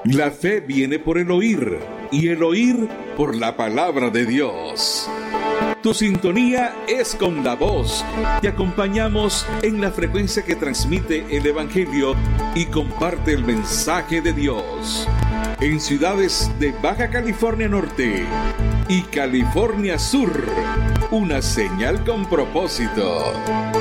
La fe viene por el oír, y el oír por la palabra de Dios. Tu sintonía es con la voz. Te acompañamos en la frecuencia que transmite el Evangelio y comparte el mensaje de Dios. En ciudades de Baja California Norte y California Sur, una señal con propósito.